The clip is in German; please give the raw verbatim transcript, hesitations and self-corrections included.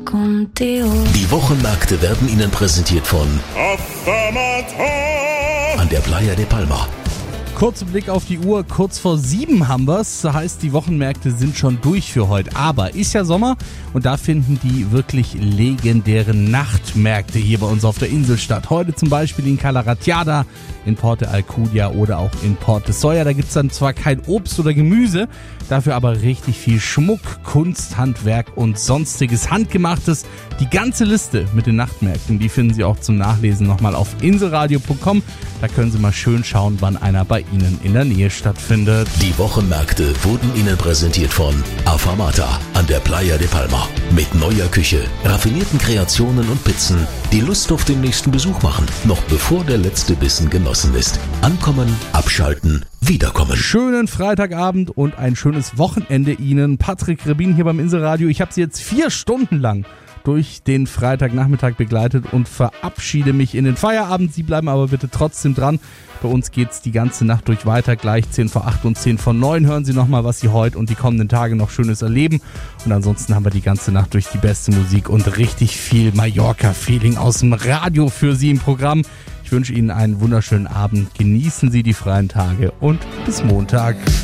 Die Wochenmärkte werden Ihnen präsentiert von an der Playa de Palma. Kurzer Blick auf die Uhr, kurz vor sieben haben wir's. Das heißt, die Wochenmärkte sind schon durch für heute. Aber ist ja Sommer und da finden die wirklich legendären Nachtmärkte hier bei uns auf der Insel statt. Heute zum Beispiel in Cala Ratjada, in Porto Alcudia oder auch in Port Sawyer. Da gibt's dann zwar kein Obst oder Gemüse, dafür aber richtig viel Schmuck, Kunst, Handwerk und sonstiges Handgemachtes. Die ganze Liste mit den Nachtmärkten, die finden Sie auch zum Nachlesen nochmal auf inselradio punkt com. Da können Sie mal schön schauen, wann einer bei Ihnen in der Nähe stattfindet. Die Wochenmärkte wurden Ihnen präsentiert von Afamata an der Playa de Palma. Mit neuer Küche, raffinierten Kreationen und Pizzen, die Lust auf den nächsten Besuch machen, noch bevor der letzte Bissen genossen ist. Ankommen, abschalten, wiederkommen. Schönen Freitagabend und ein schönes Wochenende Ihnen. Patrick Rebin hier beim Inselradio. Ich habe Sie jetzt vier Stunden lang durch den Freitagnachmittag begleitet und verabschiede mich in den Feierabend. Sie bleiben aber bitte trotzdem dran. Bei uns geht's die ganze Nacht durch weiter. Gleich zehn vor acht und zehn vor neun hören Sie nochmal, was Sie heute und die kommenden Tage noch Schönes erleben. Und ansonsten haben wir die ganze Nacht durch die beste Musik und richtig viel Mallorca-Feeling aus dem Radio für Sie im Programm. Ich wünsche Ihnen einen wunderschönen Abend. Genießen Sie die freien Tage und bis Montag.